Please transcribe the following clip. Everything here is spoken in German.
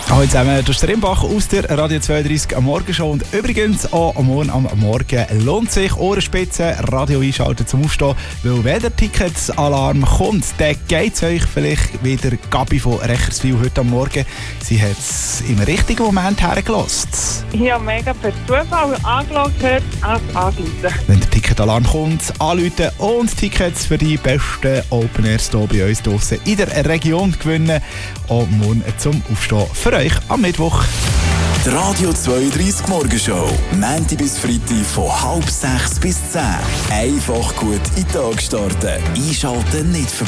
Hallo zusammen, das ist der Rimbach aus der Radio 32 am Morgenshow. Und übrigens auch am Morgen lohnt sich Ohrenspitzen, Radio einschalten zum Aufstehen, weil wenn der Ticketsalarm kommt, dann geht es euch vielleicht wieder Gabi von Recherswil heute am Morgen. Sie hat es im richtigen Moment hergelassen. Ich habe mega per Zufall angeschaut, anrufen. Wenn der Ticketalarm kommt, anrufen und Tickets für die besten Open Airs hier bei uns draussen in der Region gewinnen. Und morgen zum Aufstehen für euch am Mittwoch. Die Radio 32 Morgenshow. Montag bis Freitag von 5:30 bis 10. Einfach gut in den Tag starten. Einschalten nicht vergessen.